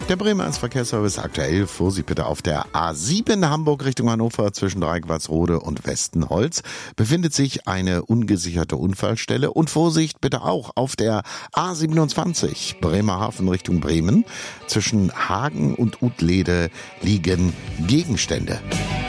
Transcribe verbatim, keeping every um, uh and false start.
Der Bremer Verkehrsservice aktuell. Vorsicht bitte auf der A sieben Hamburg Richtung Hannover zwischen Dreiquartsrode und Westenholz befindet sich eine ungesicherte Unfallstelle. Und Vorsicht bitte auch auf der A siebenundzwanzig Bremerhaven Richtung Bremen. Zwischen Hagen und Utlede liegen Gegenstände.